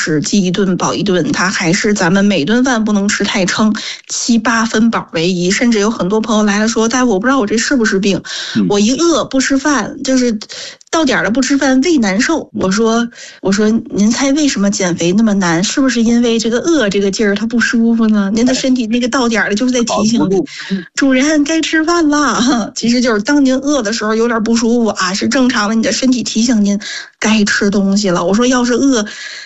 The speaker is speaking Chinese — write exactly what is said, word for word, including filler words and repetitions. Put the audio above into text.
是饥一顿饱一顿，它还是咱们每顿饭不能吃太撑，七八分饱为宜。甚至有很多朋友来了说，大夫我不知道我这是不是病，我一饿不吃饭，就是到点了不吃饭胃难受。我说我说您猜为什么减肥那么难？是不是因为这个饿这个劲儿它不舒服呢？您的身体那个到点了就是在提醒你，主人该吃饭了。其实就是当您饿的时候有点不舒服啊，是正常的，你的身体提醒您该吃东西了。我说要是饿